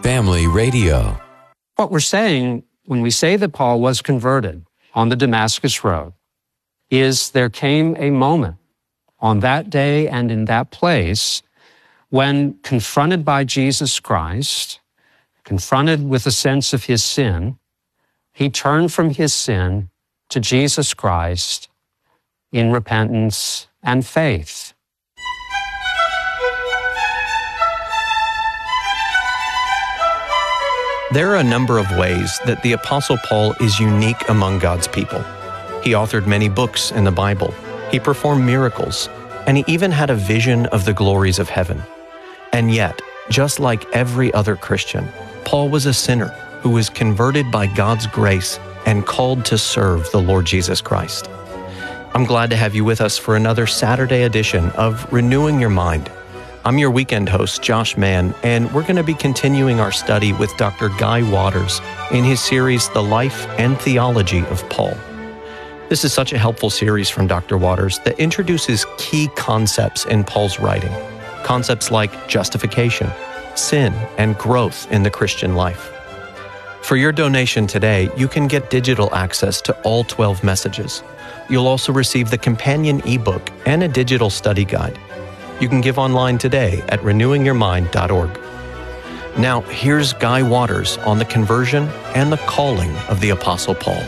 Family Radio. What we're saying when we say that Paul was converted on the Damascus Road is there came a moment on that day and in that place when, confronted by Jesus Christ, confronted with a sense of his sin, he turned from his sin to Jesus Christ in repentance and faith. There are a number of ways that the Apostle Paul is unique among God's people. He authored many books in the Bible. He performed miracles, and he even had a vision of the glories of heaven. And yet, just like every other Christian, Paul was a sinner who was converted by God's grace and called to serve the Lord Jesus Christ. I'm glad to have you with us for another Saturday edition of Renewing Your Mind. I'm your weekend host, Josh Mann, and we're going to be continuing our study with Dr. Guy Waters in his series, The Life and Theology of Paul. This is such a helpful series from Dr. Waters that introduces key concepts in Paul's writing, concepts like justification, sin, and growth in the Christian life. For your donation today, you can get digital access to all 12 messages. You'll also receive the companion ebook and a digital study guide. You can give online today at renewingyourmind.org. Now, here's Guy Waters on the conversion and the calling of the Apostle Paul.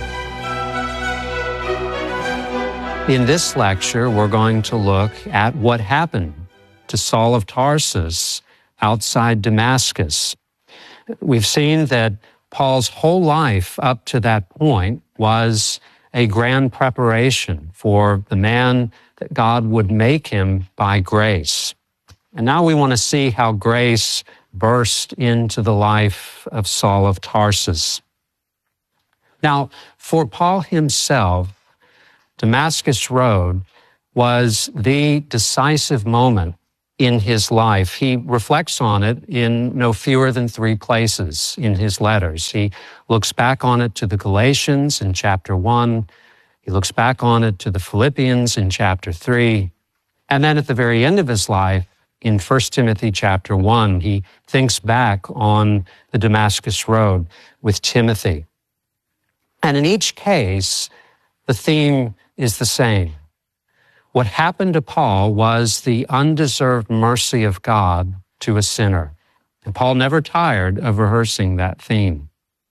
In this lecture, we're going to look at what happened to Saul of Tarsus outside Damascus. We've seen that Paul's whole life up to that point was a grand preparation for the man that God would make him by grace. And now we want to see how grace burst into the life of Saul of Tarsus. Now, for Paul himself, Damascus Road was the decisive moment in his life. He reflects on it in no fewer than 3 places in his letters. He looks back on it to the Galatians in chapter 1. He looks back on it to the Philippians in chapter 3. And then at the very end of his life, in 1 Timothy chapter 1, he thinks back on the Damascus Road with Timothy. And in each case, the theme is the same. What happened to Paul was the undeserved mercy of God to a sinner. And Paul never tired of rehearsing that theme.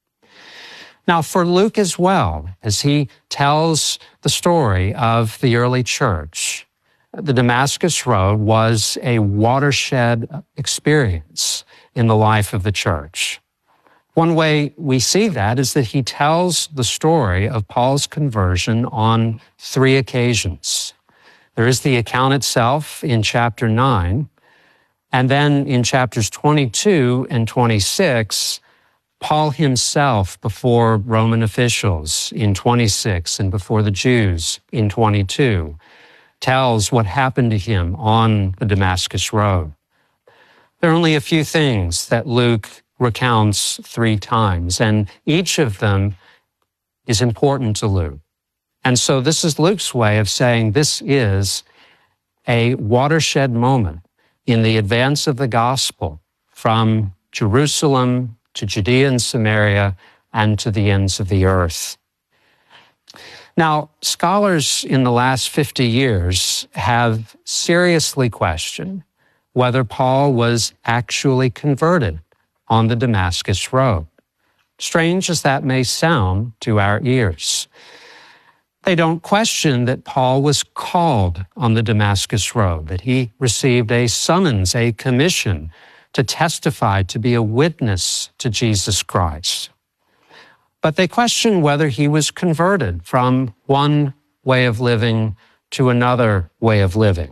Now, for Luke as well, as he tells the story of the early church, the Damascus Road was a watershed experience in the life of the church. One way we see that is that he tells the story of Paul's conversion on 3 occasions. There is the account itself in chapter 9, and then in chapters 22 and 26, Paul himself before Roman officials in 26 and before the Jews in 22 tells what happened to him on the Damascus Road. There are only a few things that Luke recounts 3 times, and each of them is important to Luke. And so this is Luke's way of saying this is a watershed moment in the advance of the gospel from Jerusalem to Judea and Samaria and to the ends of the earth. Now, scholars in the last 50 years have seriously questioned whether Paul was actually converted on the Damascus Road. Strange as that may sound to our ears. They don't question that Paul was called on the Damascus Road, that he received a summons, a commission to testify, to be a witness to Jesus Christ. But they question whether he was converted from one way of living to another way of living.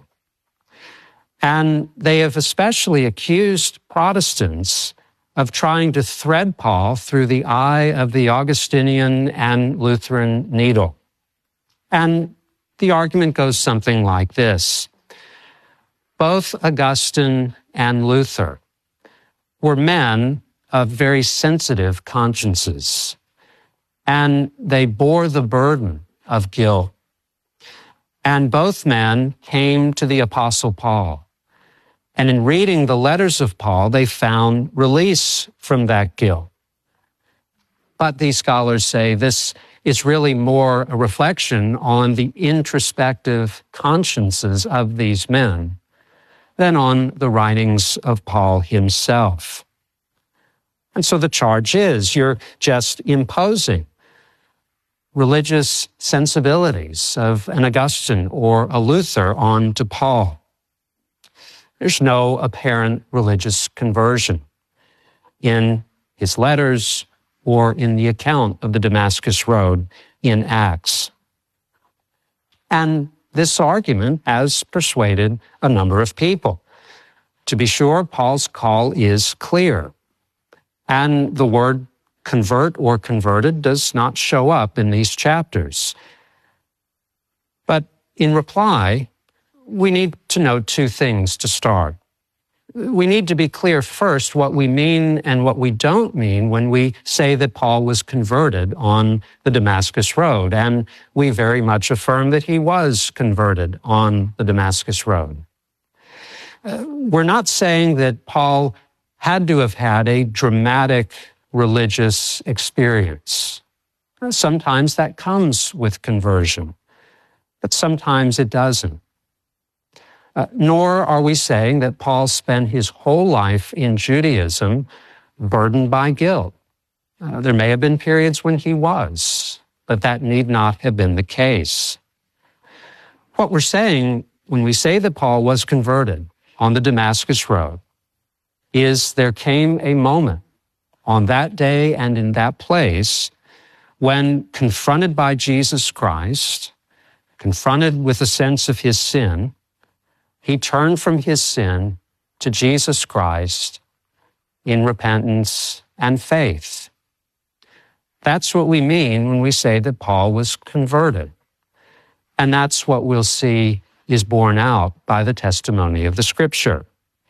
And they have especially accused Protestants of trying to thread Paul through the eye of the Augustinian and Lutheran needle. And the argument goes something like this. Both Augustine and Luther were men of very sensitive consciences, and they bore the burden of guilt. And both men came to the Apostle Paul And in reading the letters of Paul, they found release from that guilt. But these scholars say this is really more a reflection on the introspective consciences of these men than on the writings of Paul himself. And so the charge is, you're just imposing religious sensibilities of an Augustine or a Luther onto Paul. There's no apparent religious conversion in his letters or in the account of the Damascus Road in Acts. And this argument has persuaded a number of people. To be sure, Paul's call is clear, and the word convert or converted does not show up in these chapters. But in reply, we need to know two things to start. We need to be clear first what we mean and what we don't mean when we say that Paul was converted on the Damascus Road, and we very much affirm that he was converted on the Damascus Road. We're not saying that Paul had to have had a dramatic religious experience. Sometimes that comes with conversion, but sometimes it doesn't. Nor are we saying that Paul spent his whole life in Judaism burdened by guilt. There may have been periods when he was, but that need not have been the case. What we're saying when we say that Paul was converted on the Damascus Road is there came a moment on that day and in that place when, confronted by Jesus Christ, confronted with a sense of his sin, he turned from his sin to Jesus Christ in repentance and faith. That's what we mean when we say that Paul was converted. And that's what we'll see is borne out by the testimony of the Scripture.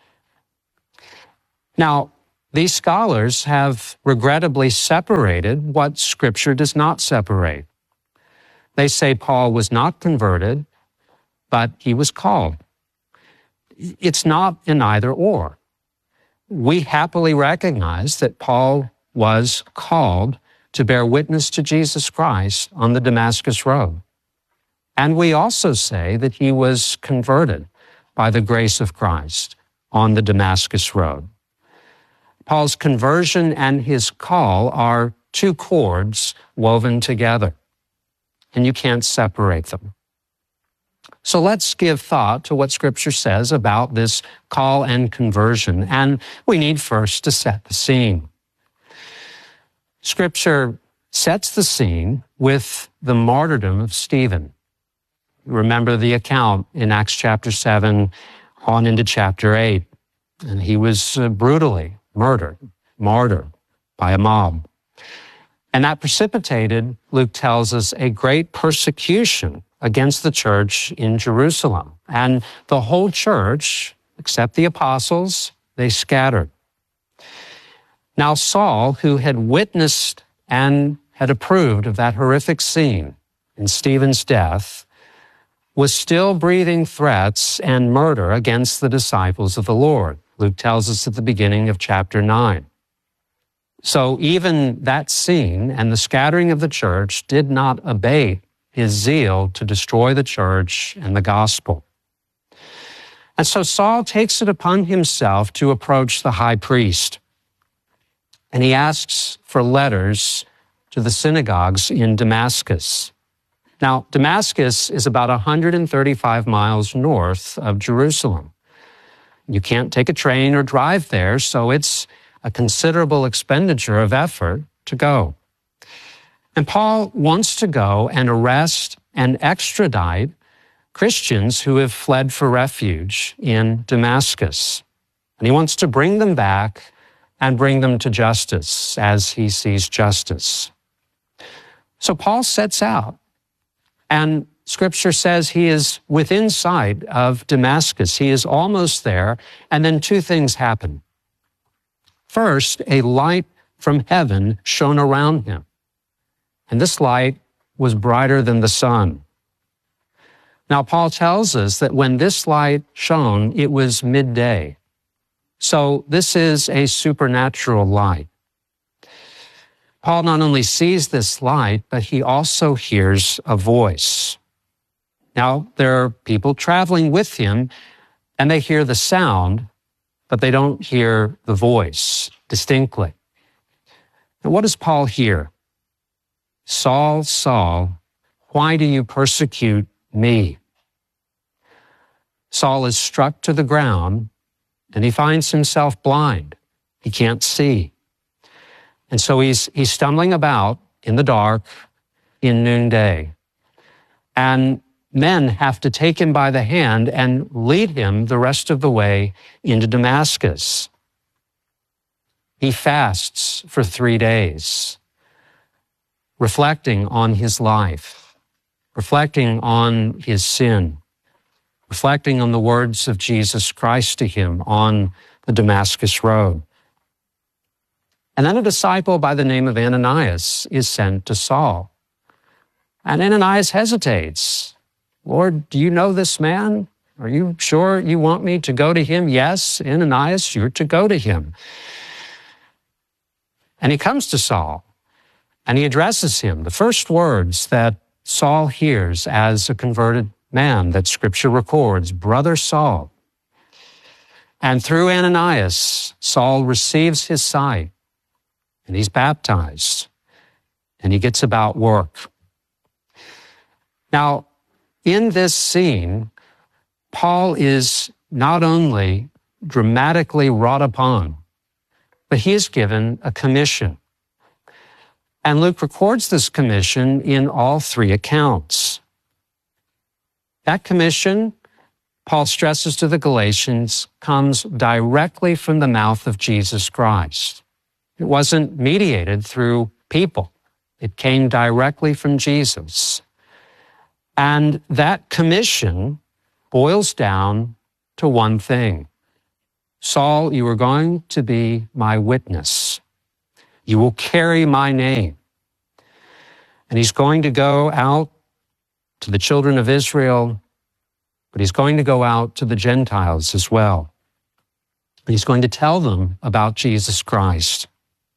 Now, these scholars have regrettably separated what Scripture does not separate. They say Paul was not converted, but he was called. It's not an either or. We happily recognize that Paul was called to bear witness to Jesus Christ on the Damascus Road. And we also say that he was converted by the grace of Christ on the Damascus Road. Paul's conversion and his call are two cords woven together, and you can't separate them. So let's give thought to what Scripture says about this call and conversion, and we need first to set the scene. Scripture sets the scene with the martyrdom of Stephen. Remember the account in Acts chapter 7 on into chapter 8, and he was brutally martyred by a mob. And that precipitated, Luke tells us, a great persecution against the church in Jerusalem. And the whole church, except the apostles, they scattered. Now Saul, who had witnessed and had approved of that horrific scene in Stephen's death, was still breathing threats and murder against the disciples of the Lord. Luke tells us at the beginning of chapter 9. So even that scene and the scattering of the church did not abate his zeal to destroy the church and the gospel. And so Saul takes it upon himself to approach the high priest, and he asks for letters to the synagogues in Damascus. Now, Damascus is about 135 miles north of Jerusalem. You can't take a train or drive there, so it's a considerable expenditure of effort to go. And Paul wants to go and arrest and extradite Christians who have fled for refuge in Damascus. And he wants to bring them back and bring them to justice as he sees justice. So Paul sets out, and Scripture says he is within sight of Damascus. He is almost there, and then two things happen. First, a light from heaven shone around him, and this light was brighter than the sun. Now, Paul tells us that when this light shone, it was midday. So this is a supernatural light. Paul not only sees this light, but he also hears a voice. Now, there are people traveling with him, and they hear the sound, but they don't hear the voice distinctly. And what does Paul hear? Saul, Saul, why do you persecute me? Saul is struck to the ground, and he finds himself blind. He can't see. And so he's stumbling about in the dark in noonday. And men have to take him by the hand and lead him the rest of the way into Damascus. He fasts for 3 days, reflecting on his life, reflecting on his sin, reflecting on the words of Jesus Christ to him on the Damascus road. And then a disciple by the name of Ananias is sent to Saul. And Ananias hesitates. Lord, do you know this man? Are you sure you want me to go to him? Yes, Ananias, you're to go to him. And he comes to Saul, and he addresses him. The first words that Saul hears as a converted man that Scripture records, Brother Saul. And through Ananias, Saul receives his sight, and he's baptized, and he gets about work. Now, in this scene, Paul is not only dramatically wrought upon, but he is given a commission. And Luke records this commission in all 3 accounts. That commission, Paul stresses to the Galatians, comes directly from the mouth of Jesus Christ. It wasn't mediated through people. It came directly from Jesus. And that commission boils down to one thing. Saul, you are going to be my witness. You will carry my name. And he's going to go out to the children of Israel, but he's going to go out to the Gentiles as well. And he's going to tell them about Jesus Christ.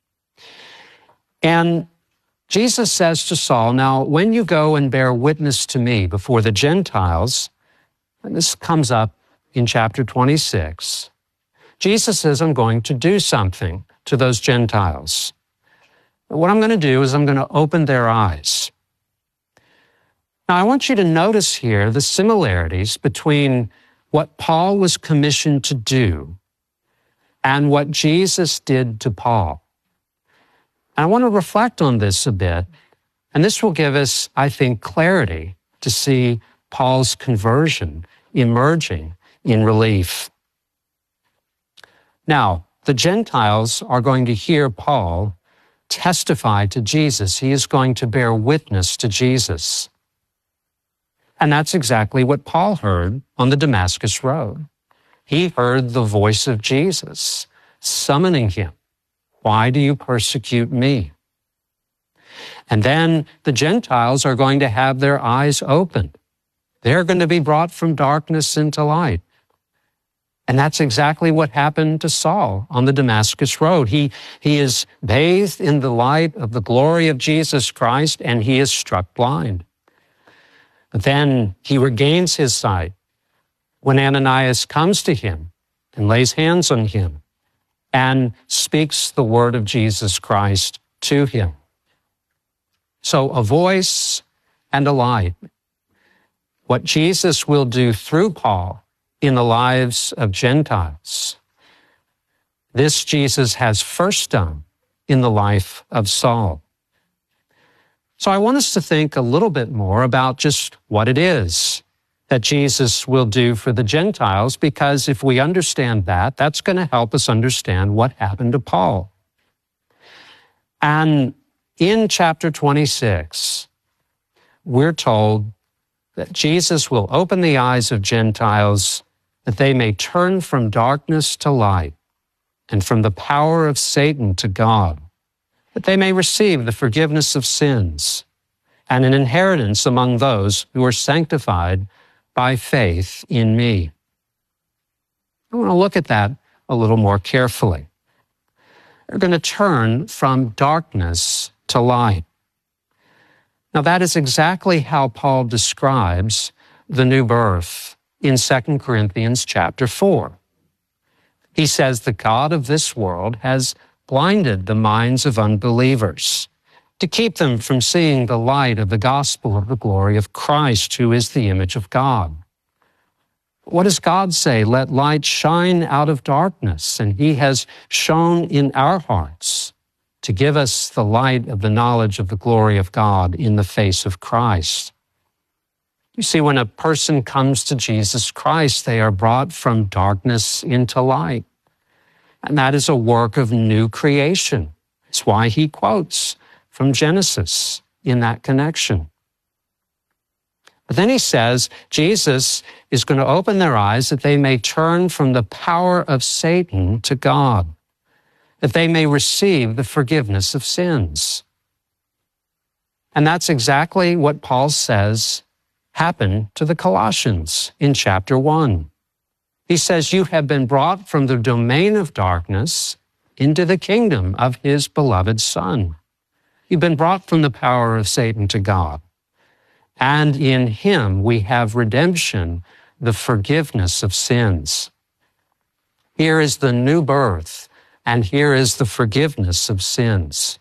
And Jesus says to Saul, now, when you go and bear witness to me before the Gentiles, and this comes up in chapter 26, Jesus says, I'm going to do something to those Gentiles. What I'm going to do is I'm going to open their eyes. Now, I want you to notice here the similarities between what Paul was commissioned to do and what Jesus did to Paul. I want to reflect on this a bit, and this will give us, I think, clarity to see Paul's conversion emerging in relief. Now, the Gentiles are going to hear Paul testify to Jesus. He is going to bear witness to Jesus. And that's exactly what Paul heard on the Damascus road. He heard the voice of Jesus summoning him. Why do you persecute me? And then the Gentiles are going to have their eyes opened. They're going to be brought from darkness into light. And that's exactly what happened to Saul on the Damascus road. He is bathed in the light of the glory of Jesus Christ, and he is struck blind. But then he regains his sight when Ananias comes to him and lays hands on him and speaks the word of Jesus Christ to him. So a voice and a light. What Jesus will do through Paul in the lives of Gentiles, this Jesus has first done in the life of Saul. So I want us to think a little bit more about just what it is that Jesus will do for the Gentiles, because if we understand that, that's going to help us understand what happened to Paul. And in chapter 26, we're told that Jesus will open the eyes of Gentiles that they may turn from darkness to light and from the power of Satan to God, that they may receive the forgiveness of sins and an inheritance among those who are sanctified by faith in me. I want to look at that a little more carefully. They're going to turn from darkness to light. Now, that is exactly how Paul describes the new birth in 2 Corinthians chapter 4. He says, the God of this world has blinded the minds of unbelievers to keep them from seeing the light of the gospel of the glory of Christ, who is the image of God. What does God say? Let light shine out of darkness, and He has shone in our hearts to give us the light of the knowledge of the glory of God in the face of Christ. You see, when a person comes to Jesus Christ, they are brought from darkness into light. And that is a work of new creation. It's why he quotes from Genesis in that connection. But then he says Jesus is going to open their eyes that they may turn from the power of Satan to God, that they may receive the forgiveness of sins. And that's exactly what Paul says happened to the Colossians in chapter 1. He says, you have been brought from the domain of darkness into the kingdom of His beloved Son. You've been brought from the power of Satan to God. And in Him we have redemption, the forgiveness of sins. Here is the new birth, and here is the forgiveness of sins.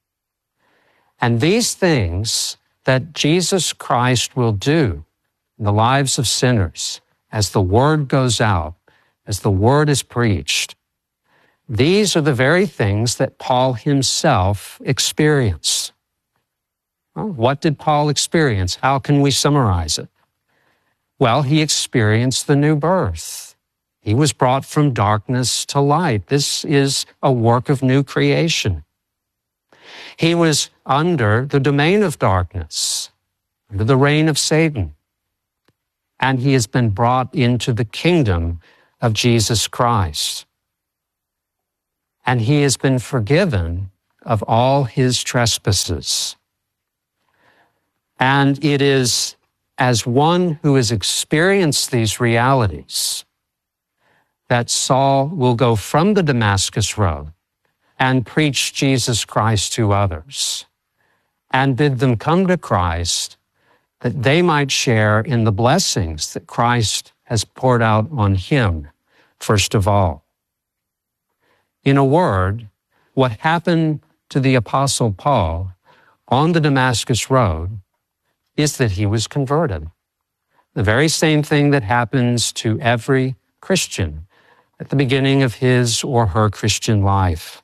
And these things that Jesus Christ will do in the lives of sinners, as the word goes out, as the word is preached, these are the very things that Paul himself experienced. Well, what did Paul experience? How can we summarize it? Well, he experienced the new birth. He was brought from darkness to light. This is a work of new creation. He was under the domain of darkness, under the reign of Satan, and he has been brought into the kingdom of Jesus Christ. And he has been forgiven of all his trespasses. And it is as one who has experienced these realities that Saul will go from the Damascus Road and preach Jesus Christ to others and bid them come to Christ that they might share in the blessings that Christ has poured out on him, first of all. In a word, what happened to the Apostle Paul on the Damascus Road is that he was converted. The very same thing that happens to every Christian at the beginning of his or her Christian life.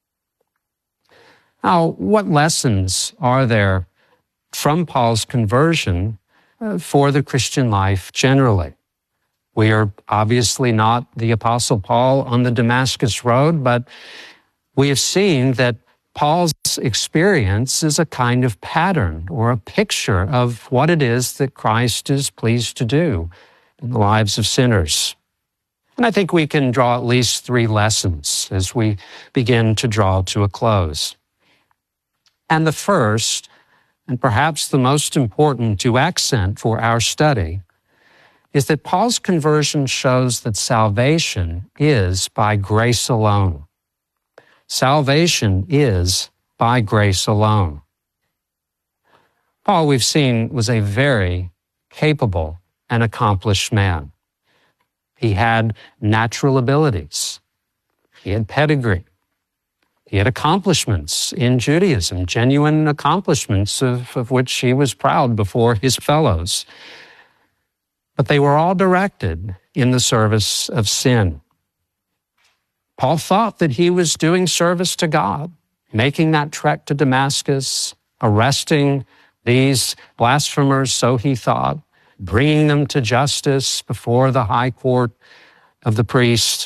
Now, what lessons are there from Paul's conversion for the Christian life generally? We are obviously not the Apostle Paul on the Damascus Road, but we have seen that Paul's experience is a kind of pattern or a picture of what it is that Christ is pleased to do in the lives of sinners. And I think we can draw at least 3 lessons as we begin to draw to a close. And the first, and perhaps the most important to accent for our study, is that Paul's conversion shows that salvation is by grace alone. Salvation is by grace alone. Paul, we've seen, was a very capable and accomplished man. He had natural abilities. He had pedigree. He had accomplishments in Judaism, genuine accomplishments of which he was proud before his fellows. But they were all directed in the service of sin. Paul thought that he was doing service to God, making that trek to Damascus, arresting these blasphemers, so he thought, bringing them to justice before the high court of the priest.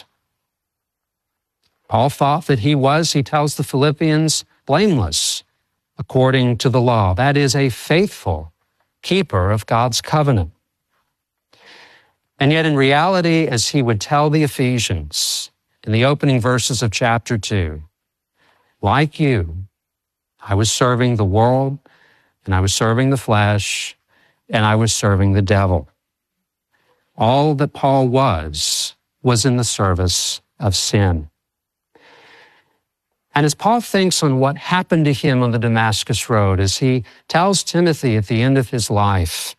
Paul thought that he tells the Philippians, blameless according to the law. That is, a faithful keeper of God's covenant. And yet in reality, as he would tell the Ephesians in the opening verses of chapter 2, like you, I was serving the world, and I was serving the flesh, and I was serving the devil. All that Paul was in the service of sin. And as Paul thinks on what happened to him on the Damascus Road, as he tells Timothy at the end of his life,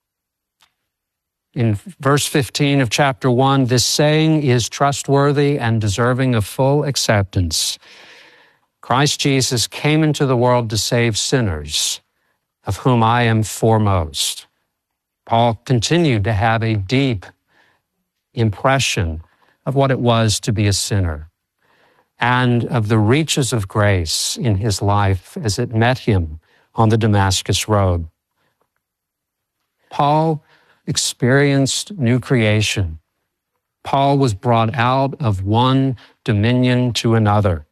in verse 15 of chapter 1, this saying is trustworthy and deserving of full acceptance. Christ Jesus came into the world to save sinners, of whom I am foremost. Paul continued to have a deep impression of what it was to be a sinner, and of the reaches of grace in his life as it met him on the Damascus Road. Paul experienced new creation. Paul was brought out of one dominion to another.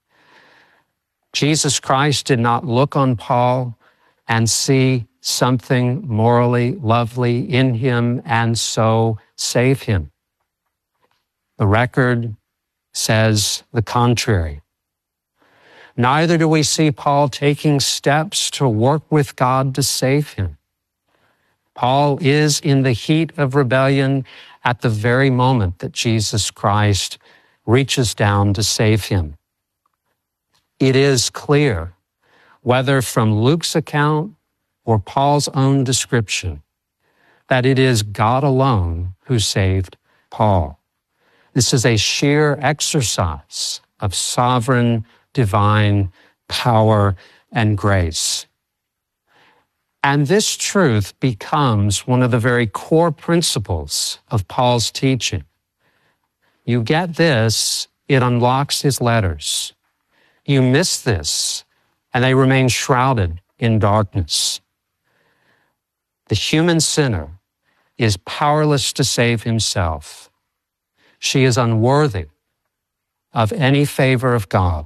Jesus Christ did not look on Paul and see something morally lovely in him and so save him. The record says the contrary. Neither do we see Paul taking steps to work with God to save him. Paul is in the heat of rebellion at the very moment that Jesus Christ reaches down to save him. It is clear, whether from Luke's account or Paul's own description, that it is God alone who saved Paul. This is a sheer exercise of sovereign, divine power and grace. And this truth becomes one of the very core principles of Paul's teaching. You get this, it unlocks his letters. You miss this, and they remain shrouded in darkness. The human sinner is powerless to save himself. She is unworthy of any favor of God.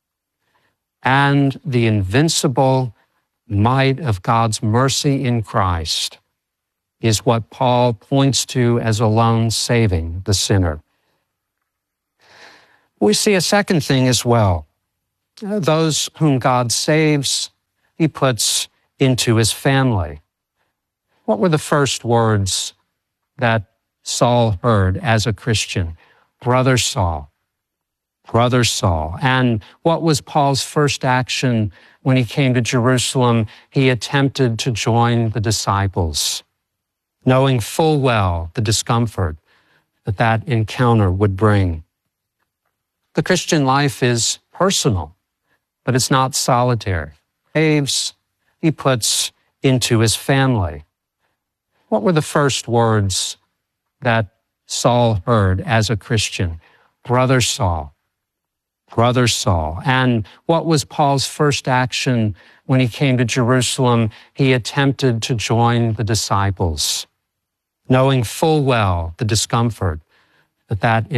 And the invincible might of God's mercy in Christ is what Paul points to as alone saving the sinner. We see a second thing as well. Those whom God saves, he puts into his family. What were the first words that Saul heard as a Christian? Brother Saul, Brother Saul. And what was Paul's first action when he came to Jerusalem? He attempted to join the disciples, knowing full well the discomfort that that encounter would bring. The Christian life is personal, but it's not solitary. Saves, he puts into his family. What were the first words that Saul heard as a Christian? Brother Saul, Brother Saul. And what was Paul's first action when he came to Jerusalem? He attempted to join the disciples, knowing full well the discomfort that that